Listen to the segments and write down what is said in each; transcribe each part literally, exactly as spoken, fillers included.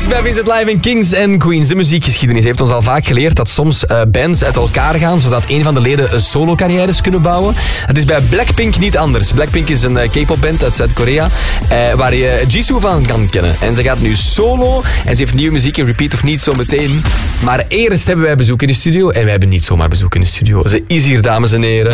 bij Vincent Live en Kings and Queens. De muziekgeschiedenis heeft ons al vaak geleerd dat soms uh, bands uit elkaar gaan, zodat een van de leden uh, solo-carrières kunnen bouwen. Het is bij Blackpink niet anders. Blackpink is een uh, K-pop-band uit Zuid-Korea, uh, waar je Jisoo van kan kennen. En ze gaat nu solo en ze heeft nieuwe muziek in Repeat of Niet zo meteen. Maar eerst hebben wij bezoek in de studio en wij hebben niet zomaar bezoek in de studio. Ze is hier, dames en heren.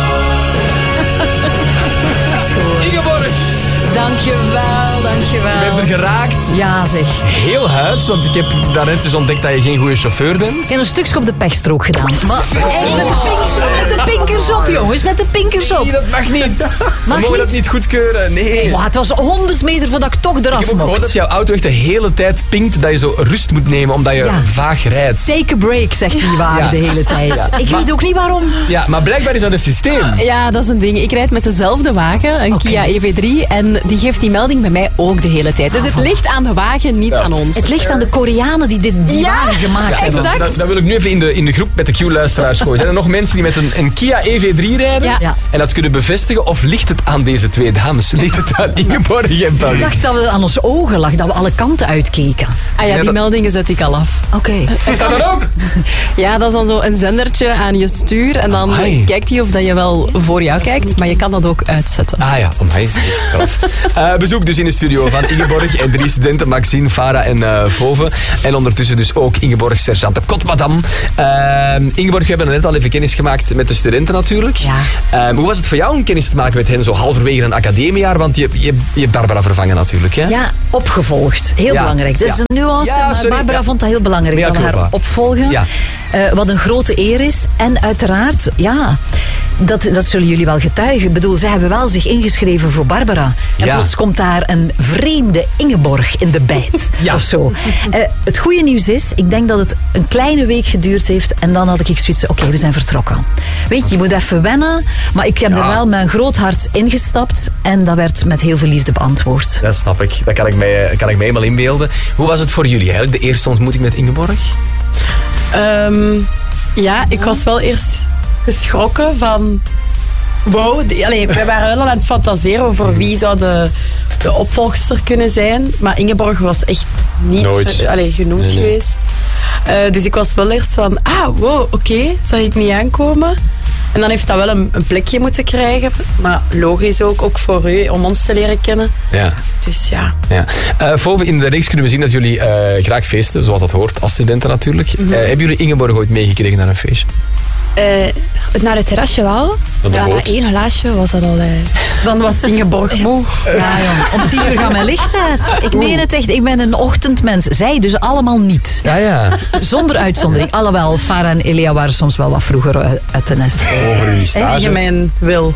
Ingeborg! Dankjewel, dankjewel. Je bent er geraakt. Ja, zeg. Heel huids, want ik heb daarnet dus ontdekt dat je geen goede chauffeur bent. Ik heb een stukje op de pechstrook gedaan. Maar echt met de, pinks, met de pinkers op, jongens. Met de pinkers op. Nee, dat mag niet. Mag We mogen niet? dat niet goedkeuren. Nee. Wow, het was honderd meter voordat ik toch Ik eraf heb ook gehoord mocht. dat jouw auto echt de hele tijd pinkt, dat je zo rust moet nemen, omdat je Ja. vaag rijdt. Take a break, zegt die wagen Ja. de hele tijd. Ja. Ik weet ook niet waarom. Ja, maar blijkbaar is dat een systeem. Ja, dat is een ding. Ik rijd met dezelfde wagen, een Oké. Kia E V drie. En die geeft die melding bij mij ook de hele tijd. Dus het ligt aan de wagen, niet Ja. aan ons. Het ligt aan de Koreanen die dit, die Ja, wagen gemaakt ja, hebben. exact. Dat, dat wil ik nu even in de, in de groep met de Q-luisteraars gooien. Zijn er nog mensen die met een, een Kia E V drie rijden? Ja. Ja. En dat kunnen bevestigen? Of ligt het aan deze twee dames? Ligt het aan Ingeborg en Ik Pauline? dacht dat we aan onze ogen lag, dat we alle kanten uitkeken. Ah ja, Ja, die dat- meldingen zet ik al af. Oké. Is dat dan ook? Ja, dat is dan zo een zendertje aan je stuur. En dan Amai. kijkt hij of dat je wel voor jou kijkt. Maar je kan dat ook uitzetten. Ah ja, amai, dat is straf. Uh, bezoek dus in de studio van Ingeborg en drie studenten, Maxine, Farah en uh, Vove. En ondertussen dus ook Ingeborg, sergeante Kotmadam. Uh, Ingeborg, we hebben net al even kennis gemaakt met de studenten natuurlijk. Ja. Uh, hoe was het voor jou om kennis te maken met hen zo halverwege een academiejaar? Want je, je, je hebt Barbara vervangen natuurlijk, hè? Ja, opgevolgd. Heel Ja. belangrijk. Dat is Ja. een nuance, Ja, maar sorry. Barbara Ja. vond dat heel belangrijk. Mea Dan haar culpa. opvolgen. Ja. Uh, wat een grote eer is. En uiteraard, ja, dat, dat zullen jullie wel getuigen. Ik bedoel, ze hebben wel zich ingeschreven voor Barbara. En Ja. plots komt daar een vreemde Ingeborg in de bijt. Ja. Of zo. Uh, het goede nieuws is, ik denk dat het een kleine week geduurd heeft. En dan had ik zoiets, oké, okay, we zijn vertrokken. Weet je, je moet even wennen. Maar ik heb Ja. er wel met een groot hart ingestapt. En dat werd met heel veel liefde beantwoord. Dat snap ik. Dat kan ik mij, kan ik mij helemaal inbeelden. Hoe was het voor jullie eigenlijk, de eerste ontmoeting met Ingeborg? Um, ja, ik was wel eerst geschrokken van... Wow, die, allee, wij waren wel aan het fantaseren over wie zou de, de opvolgster kunnen zijn. Maar Ingeborg was echt niet Nooit. uh, allee, genoemd Nee, nee. geweest. Uh, dus ik was wel eerst van, ah, wow, oké, okay, zag ik niet aankomen. En dan heeft dat wel een, een plekje moeten krijgen. Maar logisch ook, ook voor u, om ons te leren kennen. Ja. Dus ja. Ja. Uh, Vove, in de reeks kunnen we zien dat jullie uh, graag feesten, zoals dat hoort, als studenten natuurlijk. Mm-hmm. Uh, hebben jullie Ingeborg ooit meegekregen naar een feestje? Uh, naar het terrasje wel. Naar de Ja, na boot. één glaasje was dat al... Uh... Dan was Ingeborg moe. Ja, jong. Om tien uur gaat mijn licht uit. Ik meen het echt, ik ben een ochtendmens. Zij dus allemaal niet. Ja, ja. Zonder uitzondering. Alhoewel, Farah en Elia waren soms wel wat vroeger uit, uit de nest. Over jullie stage. Tegen mijn wil.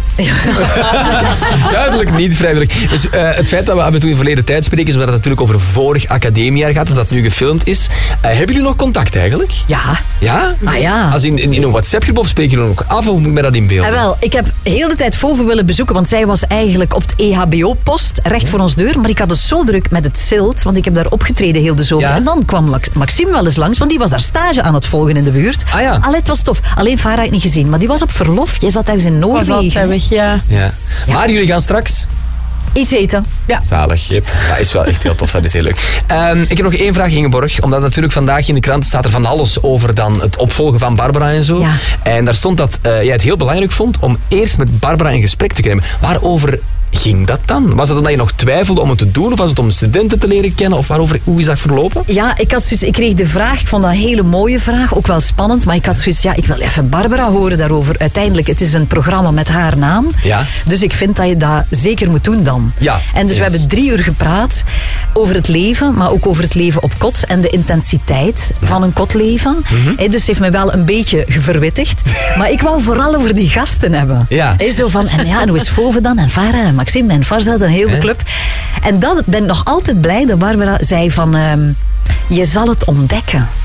Duidelijk niet vrijwillig. Dus uh, het feit dat we af en toe in verleden tijd spreken, is omdat het natuurlijk over vorig academiejaar gaat, dat dat nu gefilmd is. Uh, hebben jullie nog contact eigenlijk? Ja. Ja? Ah ja. Als in, in, in een WhatsApp-groep of spreken jullie ook af, of moet ik mij dat inbeelden? En wel, ik heb heel de tijd Vove willen bezoeken, want zij was eigenlijk op het E H B O-post, recht voor ons deur. Maar ik had het zo druk met het S I L T, want ik heb daar opgetreden heel de zomer. Ja. En dan kwam Max- Maxime wel eens langs, want die was daar stage aan het volgen in de buurt. Ah ja. Allee, het was tof. Alleen Farah had ik niet gezien, maar die was op verlof. Jij zat ergens in Ik was Noorwegen. altijd weg, ja. Ja. Maar jullie gaan straks... Iets eten. Zalig. Yep. Dat is wel echt heel tof, dat is heel leuk. Um, ik heb nog één vraag, Ingeborg. Omdat natuurlijk vandaag in de krant staat er van alles over dan het opvolgen van Barbara en zo. Ja. En daar stond dat uh, jij het heel belangrijk vond om eerst met Barbara in gesprek te kunnen. Waarover ging dat dan? Was het omdat je nog twijfelde om het te doen? Of was het om studenten te leren kennen? Of waarover, hoe is dat verlopen? Ja, ik, had zoiets, ik kreeg de vraag, ik vond dat een hele mooie vraag, ook wel spannend, maar ik had zoiets, ja, ik wil even Barbara horen daarover. Uiteindelijk, het is een programma met haar naam, Ja. dus ik vind dat je dat zeker moet doen dan. Ja, en dus we yes. hebben drie uur gepraat over het leven, maar ook over het leven op kot en de intensiteit van een kotleven. Mhm. He, dus het heeft me wel een beetje verwittigd, maar ik wou vooral over die gasten hebben. Ja. He, zo van, en ja, en hoe is Vove dan, en Farah en Maxime en Farzad en heel de Hè? club. En dat ben ik nog altijd blij dat Barbara zei van, um, je zal het ontdekken.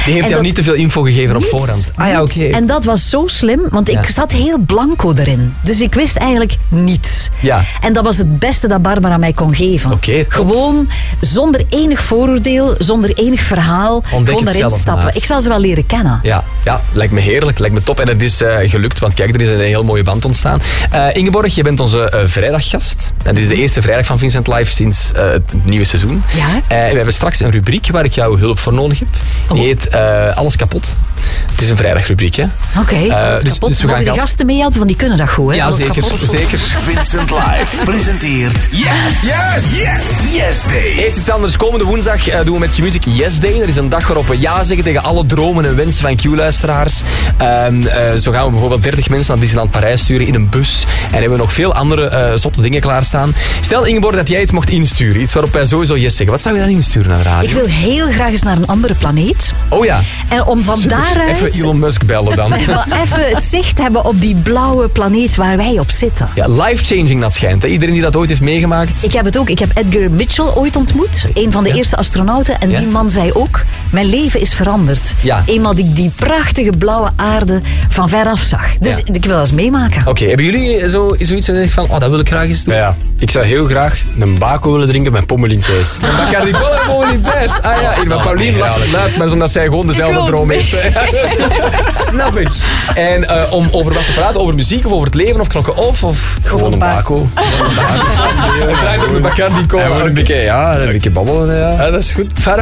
Die heeft En jou dat- niet te veel info gegeven op Niets, voorhand. Ah ja, niets. oké. En dat was zo slim, want Ja. ik zat heel blanco erin. Dus ik wist eigenlijk niets. Ja. En dat was het beste dat Barbara mij kon geven. Oké, top. Gewoon zonder enig vooroordeel, zonder enig verhaal. gewoon het erin zelf stappen. maar. Ik zal ze wel leren kennen. Ja, ja, lijkt me heerlijk, lijkt me top. En het is eh, gelukt, want kijk, er is een heel mooie band ontstaan. Eh, Ingeborg, je bent onze eh, vrijdaggast. En dit is de eerste vrijdag van Vincent Live sinds eh, het nieuwe seizoen. Ja. Eh, we hebben straks een rubriek waar ik jouw hulp voor nodig heb. Die Oh. heet eh, Alles kapot. Het is een vrijdagrubriek, hè? Oké, Eh, alles dus- kapot. dus we gaan Mogen de gas- gasten meehelpen, want die kunnen dat goed. Hè? Ja, Alles zeker, kapot. zeker. Vincent Live presenteert Yes, Yes, Yes, Yes Day. Eerst iets anders. Komende woensdag uh, doen we met Q-Music Yes Day. Dat is een dag waarop we ja zeggen tegen alle dromen en wensen van Q-luisteraars. Um, uh, zo gaan we bijvoorbeeld dertig mensen naar Disneyland Parijs sturen in een bus. En hebben we nog veel andere uh, zotte dingen klaarstaan. Stel, Ingeborg, dat jij iets mocht insturen. Iets waarop wij sowieso yes zeggen. Wat zou je dan insturen naar de radio? Ik wil heel graag eens naar een andere planeet. Oh ja. En om van Super. daaruit... Even Elon Musk bellen dan. Maar even het zicht hebben op die blauwe planeet waar wij op zitten. Ja, life-changing dat schijnt. Hè? Iedereen die dat ooit heeft meegemaakt. Ik heb het ook. Ik heb Edgar Mitchell ooit ontmoet. Een van de Ja. eerste astronauten. En Ja. die man zei ook, mijn leven is veranderd. Ja. Eenmaal die, die prachtige blauwe aarde van veraf zag. Dus Ja. ik wil dat eens meemaken. Oké, hebben jullie zo, zoiets gezegd van, oh, dat wil ik graag eens doen? Ja, ja. Ik zou heel graag een bako willen drinken met pommelien thuis. Een Bacardi Cola gewoon niet thuis. Ah ja, hier, maar Paulien lacht het luidst, maar omdat zij gewoon dezelfde droom heeft. Snap ik. En uh, om over wat te praten, over muziek of over het leven of knokken of? of Gewoon een bako. Het draait om de Bacardi En Cola. gewoon een beetje, ja, een beetje babbelen. Ja. Ja, dat is goed. Verder?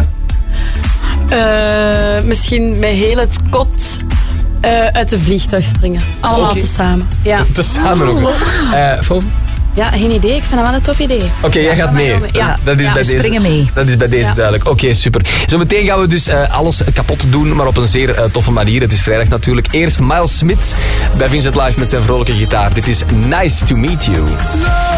Eh, misschien met heel het kot eh, uit de vliegtuig springen. Allemaal Oké. tezamen. Ja. Tezamen ook. Uh, Fove? Ja, geen idee. Ik vind dat wel een tof idee. Oké, jij gaat mee. Ja. Dat is Ja, bij we deze, springen mee. Dat is bij deze Ja. duidelijk. Oké, super. Zometeen gaan we dus uh, alles kapot doen, maar op een zeer uh, toffe manier. Het is vrijdag natuurlijk. Eerst Miles Smith bij Vincent Live met zijn vrolijke gitaar. Dit is Nice to Meet You.